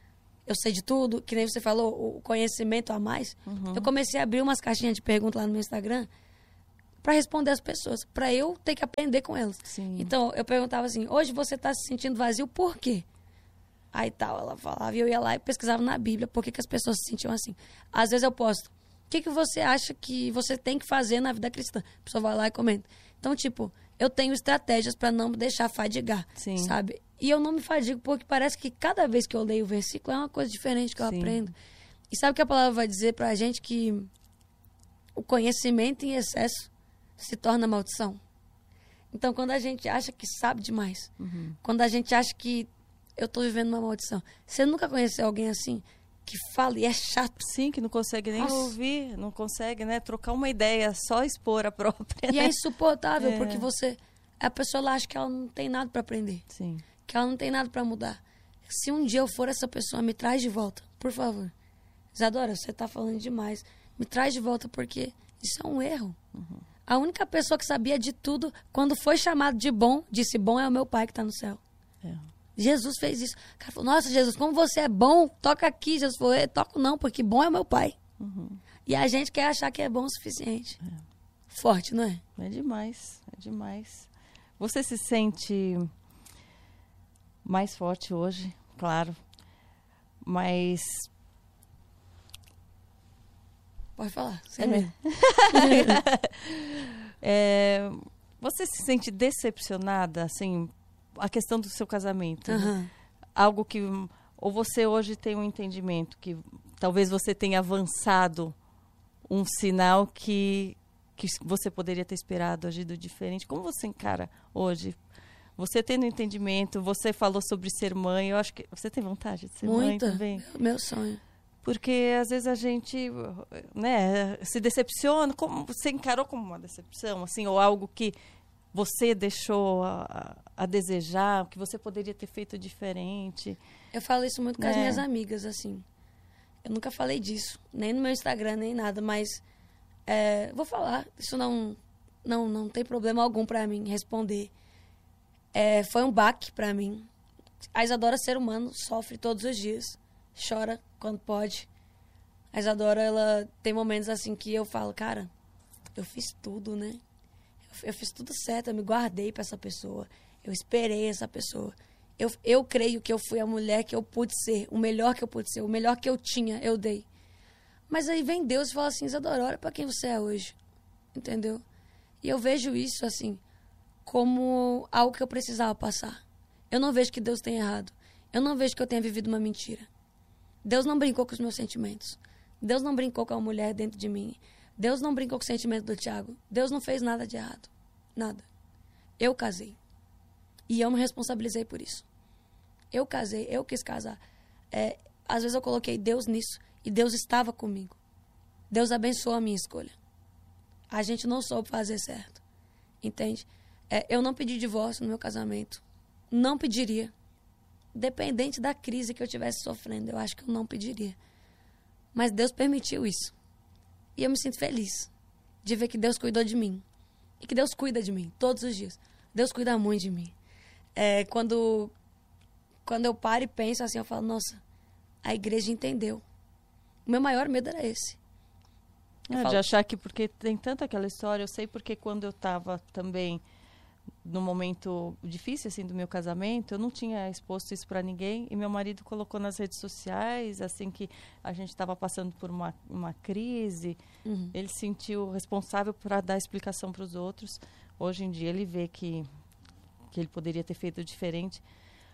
eu sei de tudo, que nem você falou, o conhecimento a mais. Eu comecei a abrir umas caixinhas de perguntas lá no meu Instagram para responder as pessoas, para eu ter que aprender com elas. Sim. Então, eu perguntava assim, hoje você está se sentindo vazio, por quê? Aí tal, ela falava, e eu ia lá e pesquisava na Bíblia por que as pessoas se sentiam assim. Às vezes eu posto, o que você acha que você tem que fazer na vida cristã? A pessoa vai lá e comenta. Então, tipo, eu tenho estratégias para não me deixar fadigar, Sim. sabe? E eu não me fadigo porque parece que cada vez que eu leio o versículo é uma coisa diferente que eu aprendo. E sabe o que a palavra vai dizer pra gente? Que o conhecimento em excesso se torna maldição. Então, quando a gente acha que sabe demais, quando a gente acha que eu tô vivendo uma maldição, você nunca conheceu alguém assim que fala e é chato? Sim, que não consegue nem ouvir, não consegue, né, trocar uma ideia, só expor a própria. E né? é insuportável, porque a pessoa lá acha que ela não tem nada para aprender. Sim. Que ela não tem nada para mudar. Se um dia eu for essa pessoa, me traz de volta, por favor. Isadora, você tá falando demais. Me traz de volta, porque isso é um erro. A única pessoa que sabia de tudo, quando foi chamado de bom, disse, bom é o meu pai que tá no céu. Jesus fez isso. O cara falou, nossa, Jesus, como você é bom, toca aqui. Jesus falou, toco não, porque bom é o meu pai. E a gente quer achar que é bom o suficiente. Forte, não é? É demais, é demais. Você se sente mais forte hoje, claro, mas... Pode falar, você se sente decepcionada, assim, a questão do seu casamento? Né? Algo que... Ou você hoje tem um entendimento que talvez você tenha avançado um sinal que você poderia ter esperado, agido diferente. Como você encara hoje? Você tendo entendimento, você falou sobre ser mãe, eu acho que você tem vontade de ser mãe também? Meu sonho. Porque às vezes a gente, né, se decepciona, como você encarou como uma decepção, assim, ou algo que você deixou a desejar, que você poderia ter feito diferente? Eu falo isso muito com as minhas amigas, assim. Eu nunca falei disso, nem no meu Instagram, nem nada, mas vou falar. Isso não tem problema algum pra mim responder. Foi um baque pra mim. A Isadora, ser humano, sofre todos os dias. Chora quando pode. A Isadora, ela tem momentos assim que eu falo, cara, eu fiz tudo, né? Eu fiz tudo certo, eu me guardei pra essa pessoa. Eu esperei essa pessoa. Eu creio que eu fui a mulher que eu pude ser, o melhor que eu pude ser, o melhor que eu tinha, eu dei. Mas aí vem Deus e fala assim, Isadora, olha pra quem você é hoje. Entendeu? E eu vejo isso, assim, como algo que eu precisava passar. Eu não vejo que Deus tenha errado. Eu não vejo que eu tenha vivido uma mentira. Deus não brincou com os meus sentimentos. Deus não brincou com a mulher dentro de mim. Deus não brincou com o sentimento do Thiago. Deus não fez nada de errado. Nada. Eu casei. E eu me responsabilizei por isso. Eu casei, eu quis casar. Às vezes eu coloquei Deus nisso e Deus estava comigo. Deus abençoou a minha escolha. A gente não soube fazer certo. Entende? Eu não pedi divórcio no meu casamento. Não pediria. Dependente da crise que eu estivesse sofrendo, eu acho que eu não pediria. Mas Deus permitiu isso. E eu me sinto feliz de ver que Deus cuidou de mim. E que Deus cuida de mim todos os dias. Deus cuida muito de mim. Quando eu paro e penso assim, eu falo, nossa, a igreja entendeu. O meu maior medo era esse. De achar que, porque tem tanta aquela história, eu sei porque quando eu estava também no momento difícil assim do meu casamento, eu não tinha exposto isso para ninguém e meu marido colocou nas redes sociais, assim que a gente estava passando por uma crise, ele se sentiu responsável para dar explicação para os outros. Hoje em dia ele vê que ele poderia ter feito diferente,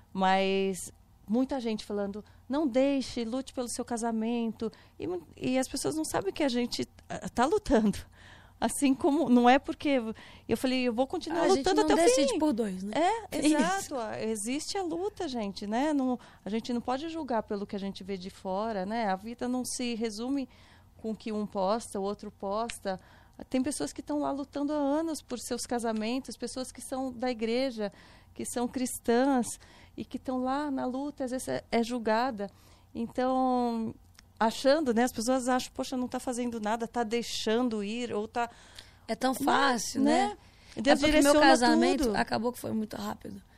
mas muita gente falando, não deixe, lute pelo seu casamento, e as pessoas não sabem que a gente está lutando. Assim como, não é porque... Eu falei, eu vou continuar lutando até o fim. A gente não decide por dois, né? Exato. Existe a luta, gente, né? A gente não pode julgar pelo que a gente vê de fora, né? A vida não se resume com o que um posta, o outro posta. Tem pessoas que estão lá lutando há anos por seus casamentos, pessoas que são da igreja, que são cristãs e que estão lá na luta, às vezes é julgada. Então... achando, né? As pessoas acham, poxa, não está fazendo nada, está deixando ir, ou está... É tão fácil, né? Deus porque meu casamento tudo. acabou que foi muito rápido.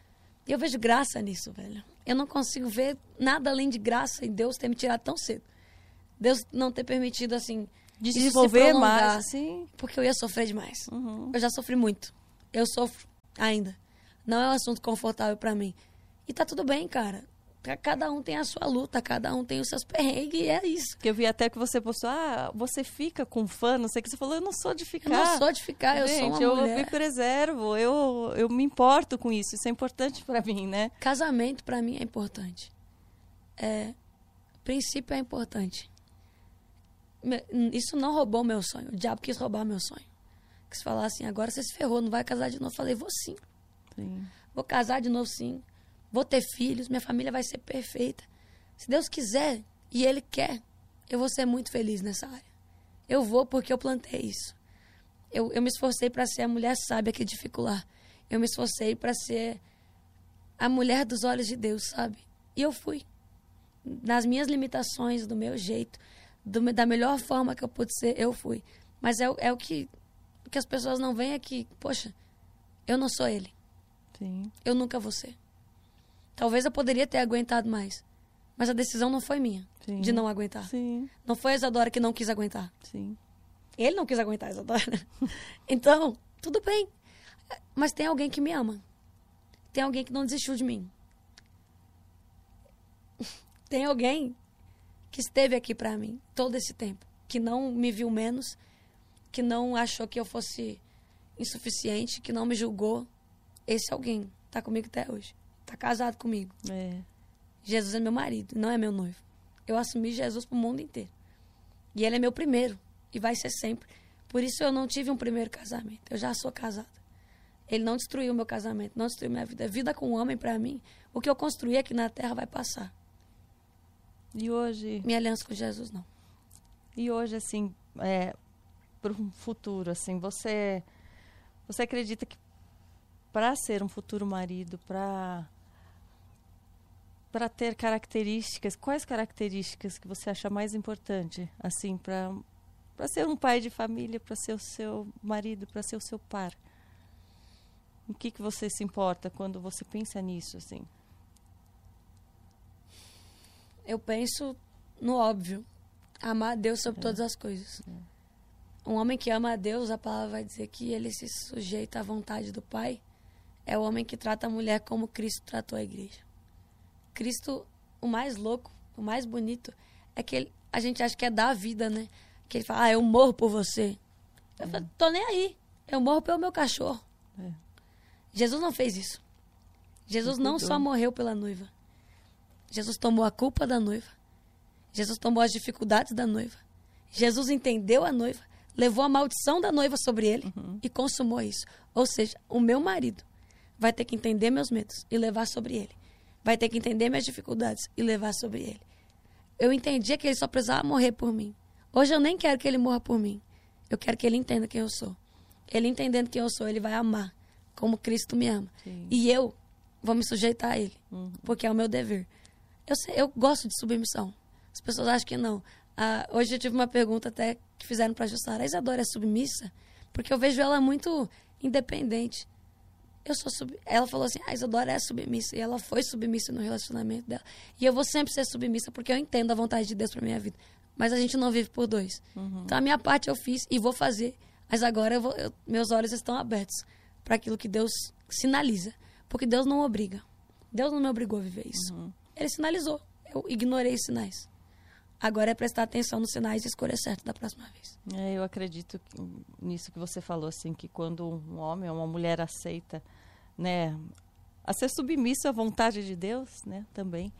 E eu vejo graça nisso, velho. Eu não consigo ver nada além de graça em Deus ter me tirado tão cedo. Deus não ter permitido, assim, desenvolver mais, assim. Porque eu ia sofrer demais. Eu já sofri muito. Eu sofro ainda. Não é um assunto confortável pra mim. E tá tudo bem, cara. Cada um tem a sua luta, cada um tem os seus perrengues, e é isso. Que eu vi até que você postou, você fica com fã, não sei o que. Você falou, eu não sou de ficar. Eu não sou de ficar, eu sou uma mulher. Eu me preservo, eu me importo com isso. Isso é importante pra mim, né? Casamento pra mim é importante. Princípio é importante. Isso não roubou meu sonho. O diabo quis roubar meu sonho. Quis falar assim, agora você se ferrou, não vai casar de novo. Eu falei, vou sim. Vou casar de novo sim. Vou ter filhos, minha família vai ser perfeita. Se Deus quiser e Ele quer, eu vou ser muito feliz nessa área. Eu vou porque eu plantei isso. Eu me esforcei para ser a mulher sábia que edificular. Eu me esforcei para ser a mulher dos olhos de Deus, sabe? E eu fui. Nas minhas limitações, do meu jeito, da melhor forma que eu pude ser, eu fui. Mas é o que as pessoas não veem é que, poxa, eu não sou ele. Sim. Eu nunca vou ser. Talvez eu poderia ter aguentado mais. Mas a decisão não foi minha, sim, de não aguentar. Sim. Não foi a Isadora que não quis aguentar. Sim. Ele não quis aguentar a Isadora. Então, tudo bem. Mas tem alguém que me ama. Tem alguém que não desistiu de mim. Tem alguém que esteve aqui pra mim todo esse tempo. Que não me viu menos. Que não achou que eu fosse insuficiente. Que não me julgou. Esse alguém tá comigo até hoje. Tá casado comigo. Jesus é meu marido, não é meu noivo. Eu assumi Jesus pro mundo inteiro. E ele é meu primeiro. E vai ser sempre. Por isso eu não tive um primeiro casamento. Eu já sou casada. Ele não destruiu o meu casamento, não destruiu minha vida. Vida com um homem, pra mim, o que eu construí aqui na terra vai passar. E hoje... Minha aliança com Jesus, não. E hoje, assim, pro futuro, assim, você acredita que para ser um futuro marido, para ter características, quais características que você acha mais importante, assim, para ser um pai de família, para ser o seu marido, para ser o seu par? O que você se importa quando você pensa nisso, assim? Eu penso no óbvio. Amar a Deus sobre todas as coisas. Um homem que ama a Deus, a palavra vai dizer que ele se sujeita à vontade do Pai. É o homem que trata a mulher como Cristo tratou a igreja. Cristo, o mais louco, o mais bonito, é que a gente acha que é dar a vida, né? Que ele fala, eu morro por você. Eu falo, tô nem aí. Eu morro pelo meu cachorro. Jesus não fez isso. Jesus não só morreu pela noiva. Jesus tomou a culpa da noiva. Jesus tomou as dificuldades da noiva. Jesus entendeu a noiva, levou a maldição da noiva sobre ele e consumou isso. Ou seja, o meu marido vai ter que entender meus medos e levar sobre ele. Vai ter que entender minhas dificuldades e levar sobre ele. Eu entendia que ele só precisava morrer por mim. Hoje eu nem quero que ele morra por mim. Eu quero que ele entenda quem eu sou. Ele entendendo quem eu sou, ele vai amar como Cristo me ama. Sim. E eu vou me sujeitar a ele, porque é o meu dever. Eu gosto de submissão. As pessoas acham que não. Hoje eu tive uma pergunta até que fizeram para a Jussara. A Isadora é submissa? Porque eu vejo ela muito independente. Ela falou assim, a Isadora é submissa. E ela foi submissa no relacionamento dela. E eu vou sempre ser submissa porque eu entendo a vontade de Deus para minha vida. Mas a gente não vive por dois. Então a minha parte eu fiz e vou fazer. Mas agora meus olhos estão abertos para aquilo que Deus sinaliza. Porque Deus não obriga. Deus não me obrigou a viver isso. Ele sinalizou. Eu ignorei os sinais. Agora é prestar atenção nos sinais e escolher certo da próxima vez. Eu acredito nisso que você falou, assim, que quando um homem ou uma mulher aceita, né, a ser submisso à vontade de Deus, né, também,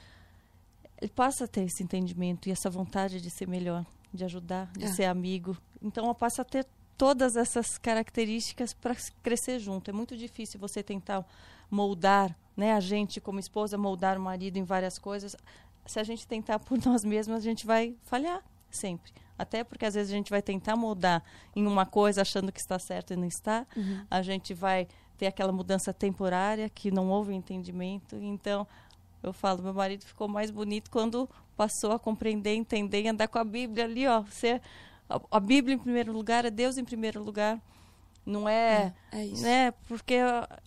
ele passa a ter esse entendimento e essa vontade de ser melhor, de ajudar, de ser amigo. Então, passa a ter todas essas características para crescer junto. É muito difícil você tentar moldar, né, a gente como esposa, moldar o marido em várias coisas. Se a gente tentar por nós mesmas, a gente vai falhar sempre. Até porque às vezes a gente vai tentar moldar em uma coisa achando que está certo e não está. A gente vai ter aquela mudança temporária que não houve entendimento. Então, eu falo, meu marido ficou mais bonito quando passou a compreender, entender e andar com a Bíblia ali, ó. A Bíblia em primeiro lugar, é Deus em primeiro lugar. Não é... É isso. Né, porque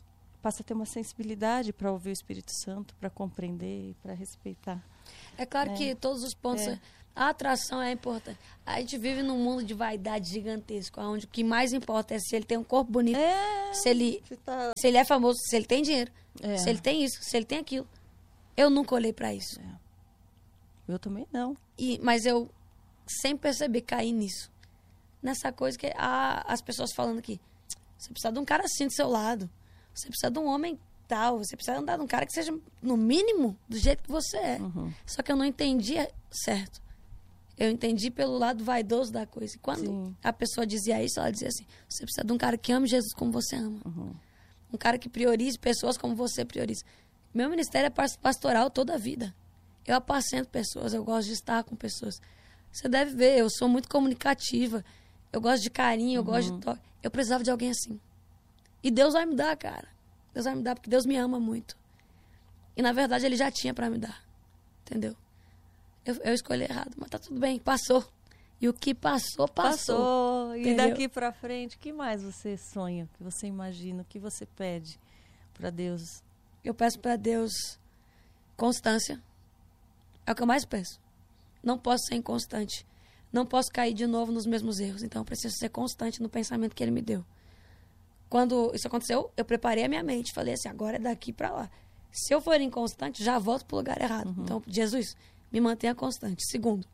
passa a ter uma sensibilidade para ouvir o Espírito Santo, para compreender e para respeitar. É claro que todos os pontos... A atração é importante. A gente vive num mundo de vaidade gigantesco, onde o que mais importa é se ele tem um corpo bonito, se ele é famoso, se ele tem dinheiro, se ele tem isso, se ele tem aquilo. Eu nunca olhei para isso. Eu também não. Mas eu sem perceber caí nisso. Nessa coisa que as pessoas falando aqui, você precisa de um cara assim do seu lado, você precisa de um homem tal, você precisa andar de um cara que seja, no mínimo, do jeito que você é. Só que eu não entendia certo. Eu entendi pelo lado vaidoso da coisa. E quando a pessoa dizia isso, ela dizia assim, você precisa de um cara que ame Jesus como você ama. Um cara que priorize pessoas como você prioriza. Meu ministério é pastoral toda a vida. Eu apacento pessoas, eu gosto de estar com pessoas. Você deve ver, eu sou muito comunicativa. Eu gosto de carinho, eu gosto de toque. Eu precisava de alguém assim. E Deus vai me dar, cara. Deus vai me dar, porque Deus me ama muito. E, na verdade, Ele já tinha pra me dar. Entendeu? Eu escolhi errado, mas tá tudo bem, passou. E o que passou, passou. E daqui pra frente, o que mais você sonha, o que você imagina, o que você pede pra Deus? Eu peço pra Deus constância. É o que eu mais peço. Não posso ser inconstante. Não posso cair de novo nos mesmos erros. Então, eu preciso ser constante no pensamento que Ele me deu. Quando isso aconteceu, eu preparei a minha mente. Falei assim, agora é daqui pra lá. Se eu for inconstante, já volto pro lugar errado. Então, Jesus, me mantenha constante. Segundo,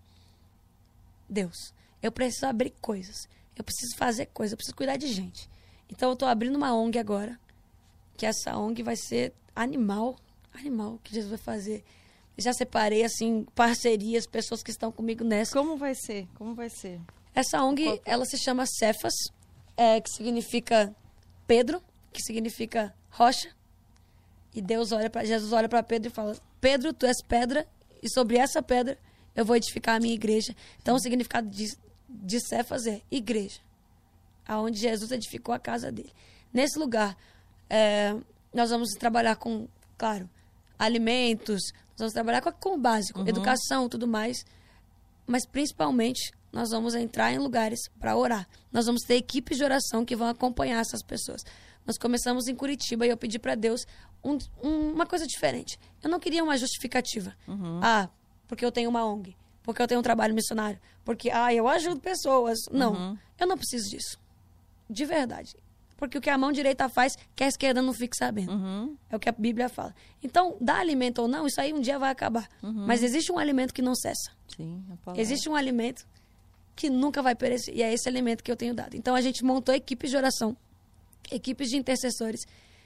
Deus, eu preciso abrir coisas. Eu preciso fazer coisas. Eu preciso cuidar de gente. Então, eu tô abrindo uma ONG agora. Que essa ONG vai ser animal. Animal que Jesus vai fazer. Já separei, assim, parcerias, pessoas que estão comigo nessa. Como vai ser? Como vai ser? Essa ONG, ela se chama Cefas, que significa Pedro, que significa rocha. E Jesus olha para Pedro e fala, Pedro, tu és pedra, e sobre essa pedra eu vou edificar a minha igreja. Então, o significado de Cefas é igreja, aonde Jesus edificou a casa dele. Nesse lugar, nós vamos trabalhar com, claro, alimentos, nós vamos trabalhar com o básico, educação, tudo mais. Mas, principalmente, nós vamos entrar em lugares para orar. Nós vamos ter equipes de oração que vão acompanhar essas pessoas. Nós começamos em Curitiba e eu pedi para Deus uma coisa diferente. Eu não queria uma justificativa. Porque eu tenho uma ONG, porque eu tenho um trabalho missionário, porque eu ajudo pessoas. Não, eu não preciso disso. De verdade. Porque o que a mão direita faz, que a esquerda não fique sabendo. É o que a Bíblia fala. Então, dá alimento ou não, isso aí um dia vai acabar. Mas existe um alimento que não cessa. Sim, a palavra. Existe um alimento que nunca vai perecer. E é esse alimento que eu tenho dado. Então, a gente montou equipes de oração, equipes de intercessores,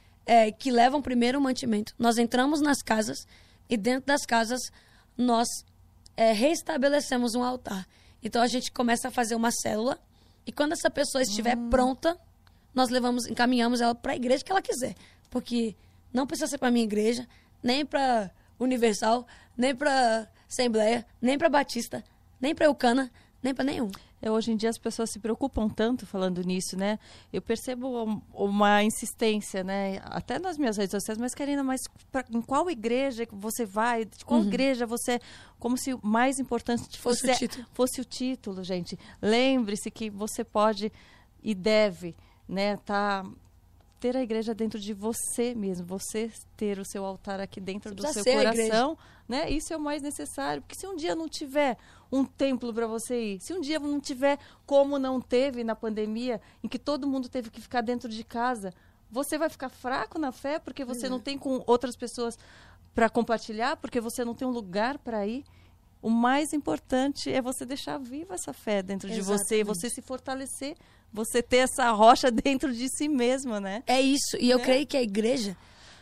que levam primeiro o mantimento. Nós entramos nas casas e dentro das casas nós reestabelecemos um altar. Então, a gente começa a fazer uma célula e quando essa pessoa estiver pronta, nós encaminhamos ela para a igreja que ela quiser. Porque não precisa ser para a minha igreja, nem para Universal, nem para Assembleia, nem para Batista, nem para Eucana, nem para nenhum. Hoje em dia as pessoas se preocupam tanto falando nisso, né? Eu percebo uma insistência, né? Até nas minhas redes sociais, mas Karina, em qual igreja você vai? De qual igreja você... Como se o mais importante fosse o título, gente. Lembre-se que você pode e deve, né, ter a igreja dentro de você mesmo, você ter o seu altar aqui dentro do seu coração, né? Isso é o mais necessário, porque se um dia não tiver um templo para você ir, se um dia não tiver, como não teve na pandemia, em que todo mundo teve que ficar dentro de casa, você vai ficar fraco na fé porque você não tem com outras pessoas para compartilhar, porque você não tem um lugar para ir. O mais importante é você deixar viva essa fé dentro de você, você se fortalecer, você ter essa rocha dentro de si mesmo, né? É isso. E eu creio que a igreja,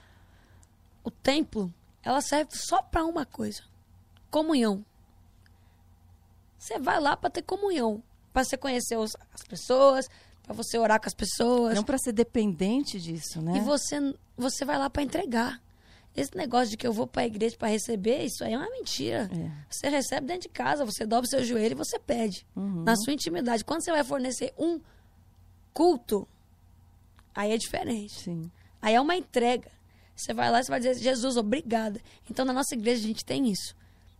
o templo, ela serve só para uma coisa. Comunhão. Você vai lá para ter comunhão. Para você conhecer as pessoas, para você orar com as pessoas. Não para ser dependente disso, né? E você vai lá para entregar. Esse negócio de que eu vou para a igreja para receber, isso aí é uma mentira. Você recebe dentro de casa, você dobra o seu joelho e você pede. Na sua intimidade. Quando você vai fornecer um culto, aí é diferente. Sim. Aí é uma entrega. Você vai lá e você vai dizer, Jesus, obrigada. Então, na nossa igreja, a gente tem isso.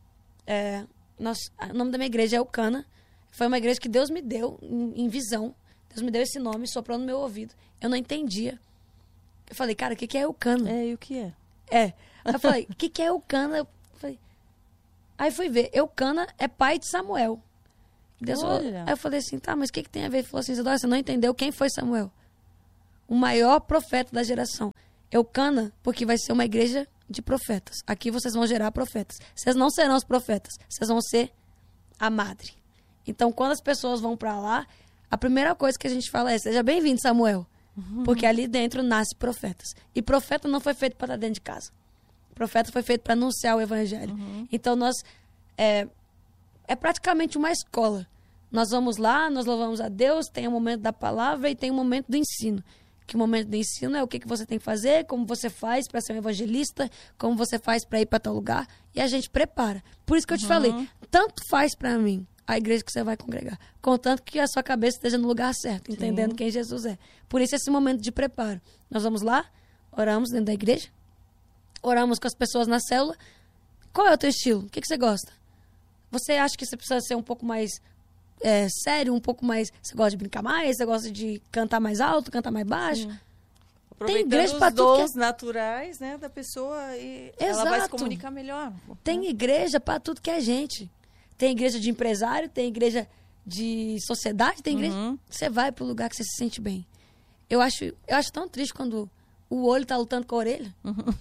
O nome da minha igreja é Eucana. Foi uma igreja que Deus me deu em visão. Deus me deu esse nome, soprou no meu ouvido. Eu não entendia. Eu falei, cara, o que é Eucana? E o que é? Aí eu falei, o que é Eucana? Eu falei... Aí fui ver, Eucana é pai de Samuel. Deus falou, aí eu falei assim, tá, mas o que tem a ver? Ele falou assim, Isadora, você não entendeu quem foi Samuel? O maior profeta da geração. Eucana, porque vai ser uma igreja de profetas. Aqui vocês vão gerar profetas. Vocês não serão os profetas, vocês vão ser a madre. Então, quando as pessoas vão pra lá, a primeira coisa que a gente fala é, seja bem-vindo, Samuel. Porque ali dentro nasce profetas. E profeta não foi feito para estar dentro de casa. Profeta foi feito para anunciar o evangelho. Então, nós... É praticamente uma escola. Nós vamos lá, nós louvamos a Deus, tem o momento da palavra e tem o momento do ensino. Que o momento do ensino é o que você tem que fazer, como você faz para ser um evangelista, como você faz para ir para tal lugar. E a gente prepara. Por isso que eu te falei, tanto faz para mim a igreja que você vai congregar, contanto que a sua cabeça esteja no lugar certo, entendendo quem Jesus é. Por isso esse momento de preparo. Nós vamos lá, oramos dentro da igreja, oramos com as pessoas na célula. Qual é o teu estilo? O que você gosta? Você acha que você precisa ser um pouco mais sério, um pouco mais... Você gosta de brincar mais? Você gosta de cantar mais alto, cantar mais baixo? Tem igreja para dons naturais, né, da pessoa e ela vai se comunicar melhor. Tem igreja para tudo que é gente. Tem igreja de empresário, tem igreja de sociedade, tem igreja... Você vai para o lugar que você se sente bem. Eu acho tão triste quando o olho tá lutando com a orelha.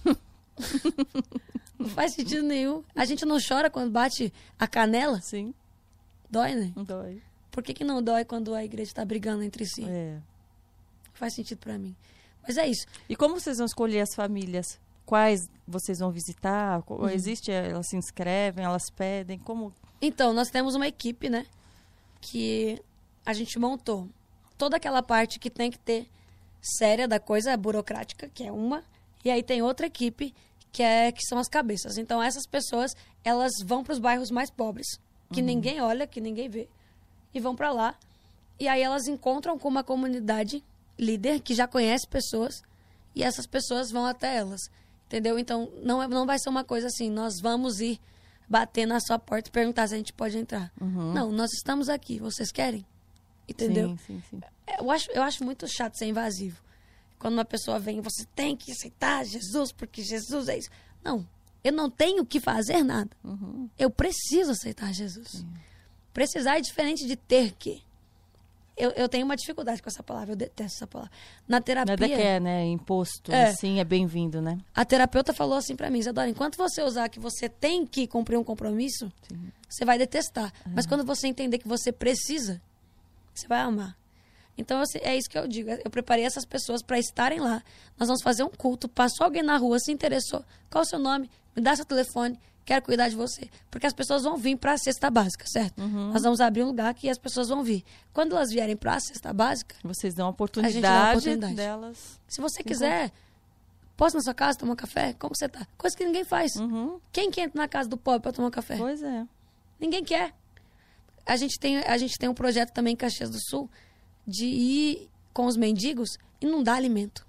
Não faz sentido nenhum. A gente não chora quando bate a canela? Sim. Dói, né? Dói. Por que não dói quando a igreja está brigando entre si? Não faz sentido para mim. Mas é isso. E como vocês vão escolher as famílias? Quais vocês vão visitar? Existe, elas se inscrevem, elas pedem? Como... Então, nós temos uma equipe, né? Que a gente montou. Toda aquela parte que tem que ter séria da coisa burocrática, que é uma. E aí tem outra equipe que são as cabeças. Então, essas pessoas, elas vão para os bairros mais pobres, que ninguém olha, que ninguém vê, e vão para lá. E aí elas encontram com uma comunidade líder que já conhece pessoas, e essas pessoas vão até elas, entendeu? Então, não vai ser uma coisa assim, nós vamos ir bater na sua porta e perguntar se a gente pode entrar. Não, nós estamos aqui, vocês querem? Entendeu? Sim. Eu acho muito chato ser invasivo. Quando uma pessoa vem, você tem que aceitar Jesus, porque Jesus é isso. Não, eu não tenho que fazer nada. Eu preciso aceitar Jesus. Precisar é diferente de ter que. Eu tenho uma dificuldade com essa palavra, eu detesto essa palavra. Na terapia... Nada que é, né? Imposto, assim, é bem-vindo, né? A terapeuta falou assim pra mim, Isadora, enquanto você usar que você tem que cumprir um compromisso, você vai detestar. Mas quando você entender que você precisa, você vai amar. Então, é isso que eu digo. Eu preparei essas pessoas para estarem lá. Nós vamos fazer um culto. Passou alguém na rua, se interessou. Qual o seu nome? Me dá seu telefone. Quero cuidar de você. Porque as pessoas vão vir para a cesta básica, certo? Nós vamos abrir um lugar que as pessoas vão vir. Quando elas vierem para a cesta básica... Vocês dão a oportunidade delas. Se você quiser, posso ir na sua casa tomar um café? Como você tá? Coisa que ninguém faz. Quem que entra na casa do pobre para tomar um café? Pois é. Ninguém quer. A gente tem um projeto também em Caxias do Sul de ir com os mendigos e não dar alimento.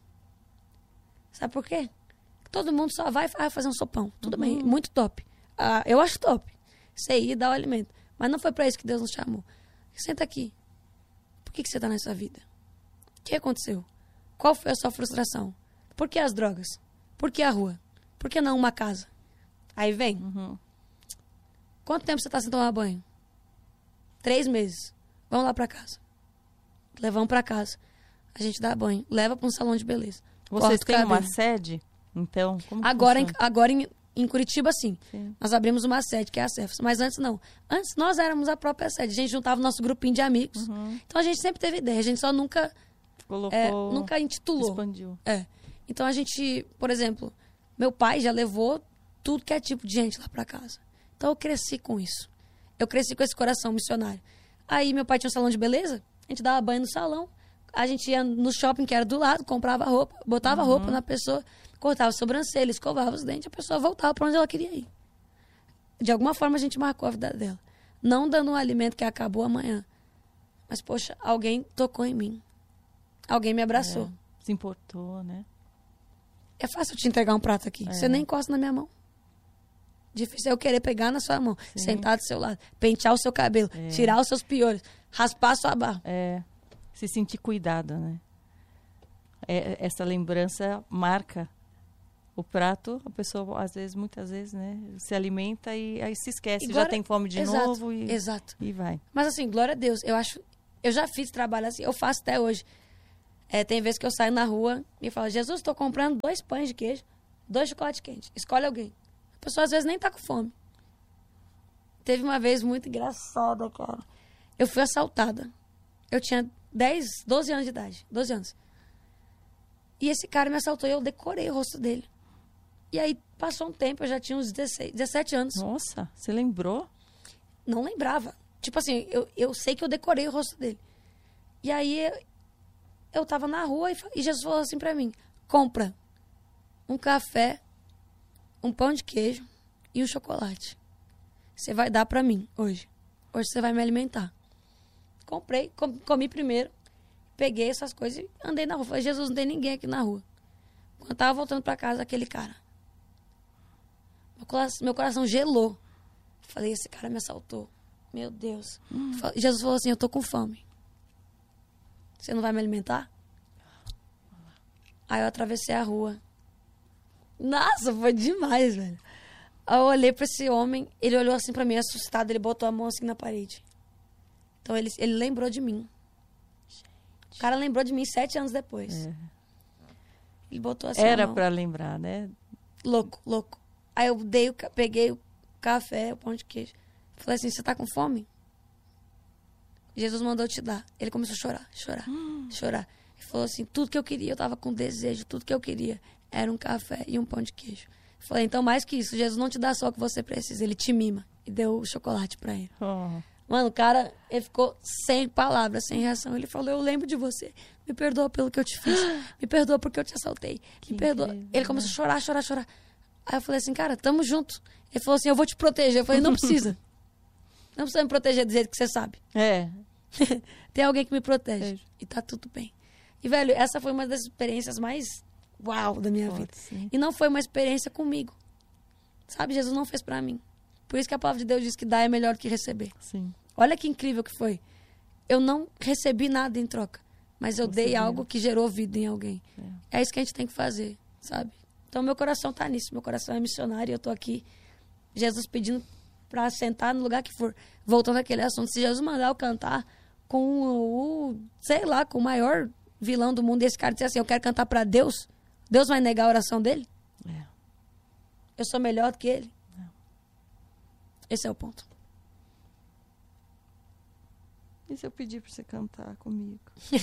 Sabe por quê? Todo mundo só vai fazer um sopão. Tudo bem, muito top. Eu acho top. Você ir e dar o alimento. Mas não foi para isso que Deus nos chamou. Senta aqui. Por que você está nessa vida? O que aconteceu? Qual foi a sua frustração? Por que as drogas? Por que a rua? Por que não uma casa? Aí vem. Quanto tempo você está sem tomar banho? 3 meses. Vamos lá para casa. Levamos para casa. A gente dá banho. Leva para um salão de beleza. Vocês têm uma sede? Então, como agora em Curitiba, sim. Nós abrimos uma sede, que é a Cefas. Mas antes, não. Antes, nós éramos a própria sede. A gente juntava o nosso grupinho de amigos. Então, a gente sempre teve ideia. A gente só nunca... nunca intitulou. Expandiu. Então, a gente... Por exemplo, meu pai já levou tudo que é tipo de gente lá para casa. Então, eu cresci com isso. Eu cresci com esse coração missionário. Aí, meu pai tinha um salão de beleza. A gente dava banho no salão. A gente ia no shopping, que era do lado, comprava roupa, botava roupa na pessoa, cortava a sobrancelha, escovava os dentes, a pessoa voltava para onde ela queria ir. De alguma forma, a gente marcou a vida dela. Não dando um alimento que acabou amanhã. Mas, poxa, alguém tocou em mim. Alguém me abraçou. Se importou, né? É fácil te entregar um prato aqui. Você nem encosta na minha mão. Difícil é eu querer pegar na sua mão, sentar do seu lado, pentear o seu cabelo, tirar os seus piolhos, raspar a sua barba. Se sentir cuidada, né? essa lembrança marca o prato. A pessoa, muitas vezes, né, se alimenta e aí se esquece. Já tem fome de novo e vai. Mas assim, glória a Deus. Eu já fiz trabalho assim, eu faço até hoje. Tem vezes que eu saio na rua e falo, Jesus, estou comprando 2 pães de queijo, 2 chocolates quentes. Escolhe alguém. A pessoa às vezes nem tá com fome. Teve uma vez muito engraçada, cara. Eu fui assaltada. Eu tinha 12 anos de idade. 12 anos. E esse cara me assaltou e eu decorei o rosto dele. E aí, passou um tempo, eu já tinha uns 17 anos. Nossa, você lembrou? Não lembrava. Tipo assim, eu sei que eu decorei o rosto dele. E aí, eu tava na rua e Jesus falou assim pra mim, compra um café, um pão de queijo e um chocolate. Você vai dar pra mim hoje. Hoje você vai me alimentar. Comprei, comi primeiro, peguei essas coisas e andei na rua. Falei, Jesus, não tem ninguém aqui na rua. Quando eu tava voltando pra casa, aquele cara. Meu coração gelou. Falei, esse cara me assaltou. Meu Deus. Jesus falou assim, eu tô com fome. Você não vai me alimentar? Aí eu atravessei a rua. Nossa, foi demais, velho. Aí eu olhei pra esse homem, ele olhou assim pra mim, assustado, ele botou a mão assim na parede. Então ele lembrou de mim. O cara lembrou de mim 7 anos depois. Ele botou assim Era pra lembrar, né? Louco. Aí eu peguei o café, o pão de queijo. Falei assim, você tá com fome? Jesus mandou te dar. Ele começou a chorar. Ele falou assim, tudo que eu queria, eu tava com desejo, tudo que eu queria era um café e um pão de queijo. Eu falei, então mais que isso, Jesus não te dá só o que você precisa, ele te mima. E deu o chocolate pra ele. Mano, o cara, ele ficou sem palavras, sem reação. Ele falou, eu lembro de você. Me perdoa pelo que eu te fiz. Me perdoa porque eu te assaltei. Me perdoa. Incrível, ele começou a chorar. Aí eu falei assim, cara, tamo junto. Ele falou assim, eu vou te proteger. Eu falei, não precisa. Não precisa me proteger do jeito que você sabe. Tem alguém que me protege. E tá tudo bem. E, velho, essa foi uma das experiências mais uau da minha vida. Sim. E não foi uma experiência comigo. Sabe, Jesus não fez pra mim. Por isso que a palavra de Deus diz que dar é melhor do que receber. Sim. Olha que incrível que foi. Eu não recebi nada em troca. Mas eu dei algo que gerou vida em alguém. É isso que a gente tem que fazer, sabe? Então, meu coração tá nisso. Meu coração é missionário e eu tô aqui. Jesus pedindo pra sentar no lugar que for. Voltando àquele assunto. Se Jesus mandar eu cantar com com o maior vilão do mundo, e esse cara disser assim, eu quero cantar pra Deus, Deus vai negar a oração dele? Eu sou melhor do que ele? Esse é o ponto. E se eu pedir pra você cantar comigo?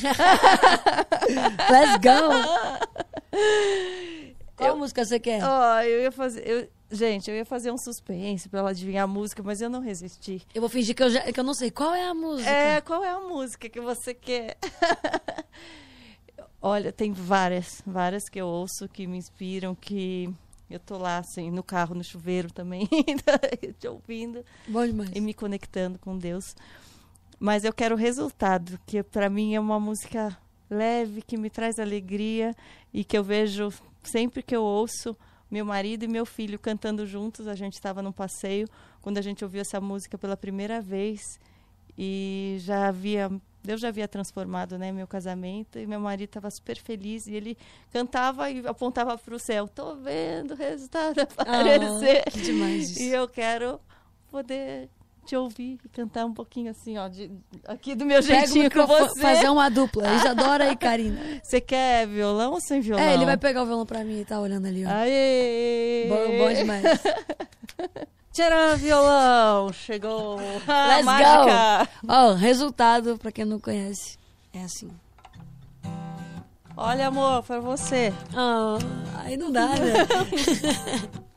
Let's go! Qual música você quer? Eu ia fazer... Gente, eu ia fazer um suspense pra ela adivinhar a música, mas eu não resisti. Eu vou fingir que eu não sei. Qual é a música? Qual é a música que você quer? Olha, tem várias que eu ouço, que me inspiram, que eu tô lá, assim, no carro, no chuveiro também, te ouvindo. Bom demais. E me conectando com Deus. Mas eu quero o resultado, que pra mim é uma música leve, que me traz alegria e que eu vejo sempre que eu ouço meu marido e meu filho cantando juntos. A gente estava num passeio quando a gente ouviu essa música pela primeira vez e Deus já havia transformado, né, meu casamento, e meu marido estava super feliz e ele cantava e apontava para o céu. Tô vendo o resultado aparecer. Que demais isso. E eu quero poder te ouvir e cantar um pouquinho assim, ó, aqui do meu jeitinho com você. Fazer uma dupla, Isadora e Karina. Você quer violão ou sem violão? Ele vai pegar o violão pra mim e tá olhando ali, ó. Aê! Bom demais. Tcharam, violão! Chegou a Let's mágica! Ó, resultado, pra quem não conhece, é assim. Olha, amor, pra você. Aí não dá, né?